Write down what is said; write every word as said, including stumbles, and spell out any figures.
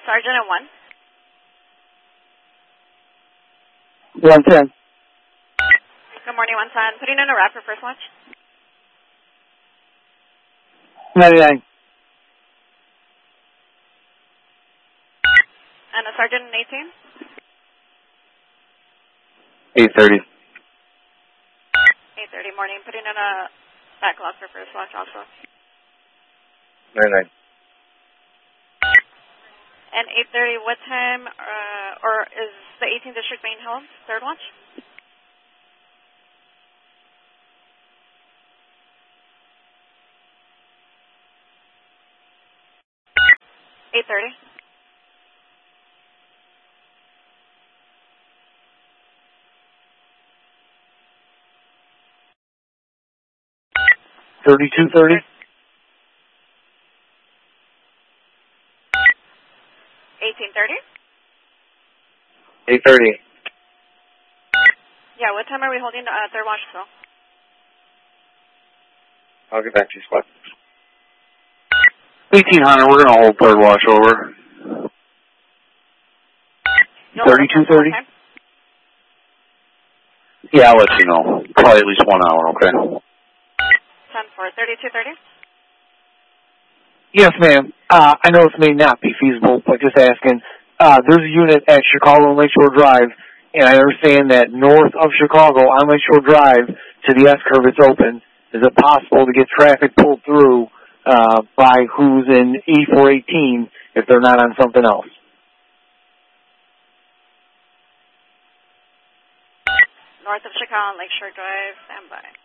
Sergeant at one. one ten. Good morning, one ten. Putting in a wrap for first watch. ninety-nine. And a sergeant in eighteen. eight thirty. eight thirty morning. Putting in a backlog for first watch also. ninety-nine. And eight thirty, what time, uh, or is the eighteenth District being held? Third watch? eight thirty. thirty-two thirty. eighteen thirty? eight thirty. Yeah, what time are we holding uh, third watch till? I'll get back to you, squad. eighteen hundred, we're going to hold third watch over. thirty-two thirty? Yeah, I'll let you know. Probably at least one hour, okay? ten four, thirty-two thirty? Yes, ma'am. Uh, I know this may not be feasible, but just asking. Uh, there's a unit at Chicago and Lakeshore Drive, and I understand that north of Chicago on Lakeshore Drive to the S-curve it's open. Is it possible to get traffic pulled through uh, by who's in E four eighteen if they're not on something else? North of Chicago and Lakeshore Drive, stand by.